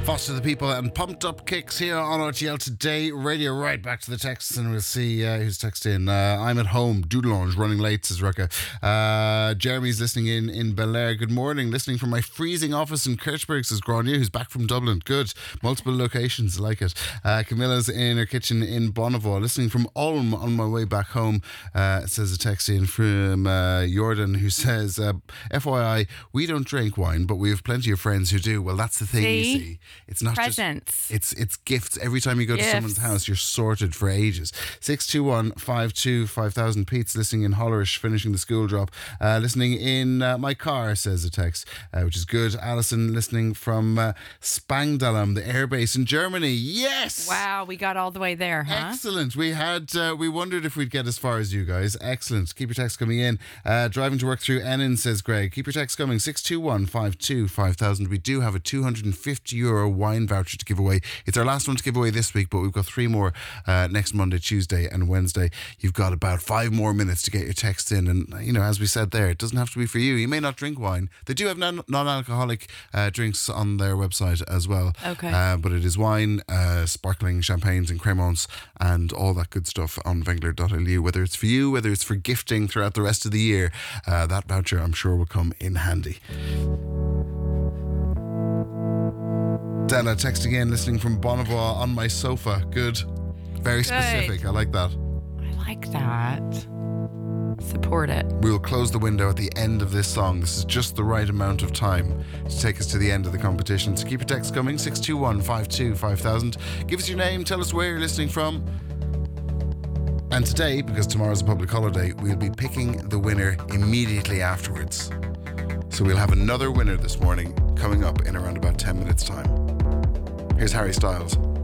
Foster the People and Pumped Up Kicks here on RTL Today Radio. Right back to the texts and we'll see who's texted in. I'm at home, Doodlange, running late, says Rucka. Jeremy's listening in Bel Air. Good morning, listening from my freezing office in Kirchberg, says Grania, who's back from Dublin. Good, multiple locations, like it. Camilla's in her kitchen in Bonneville, listening from Ulm on my way back home, says a text in from Jordan, who says, FYI, we don't drink wine, but we have plenty of friends who do. Well, that's the thing, you see. It's not presents. Just it's gifts. Every time you go to someone's house, you're sorted for ages. 621-52-5000. Pete's listening in Hollerish, finishing the school drop. Listening in my car, says a text, which is good. Alison listening from Spangdahlem, the airbase in Germany. Yes! Wow, we got all the way there, huh? Excellent. We had we wondered if we'd get as far as you guys. Excellent. Keep your texts coming in. Driving to work through Ennin, says Greg. Keep your texts coming. 621-52-5000. We do have a €250 wine voucher to give away. It's our last one to give away this week, but we've got 3 more next Monday, Tuesday and Wednesday. You've got about 5 more minutes to get your texts in, and you know, as we said there, it doesn't have to be for you. You may not drink wine. They do have non-alcoholic drinks on their website as well. Okay. But it is wine, sparkling champagnes and cremants and all that good stuff on vengler.lu. Whether it's for you, whether it's for gifting throughout the rest of the year, that voucher I'm sure will come in handy. Della texting in, listening from Bonneville on my sofa. Good. Very specific. I like that. I like that. Support it. We will close the window at the end of this song. This is just the right amount of time to take us to the end of the competition. So keep your texts coming. 621-52-5000. Give us your name. Tell us where you're listening from. And today, because tomorrow's a public holiday, we'll be picking the winner immediately afterwards. So we'll have another winner this morning coming up in around about 10 minutes' time. Here's Harry Styles.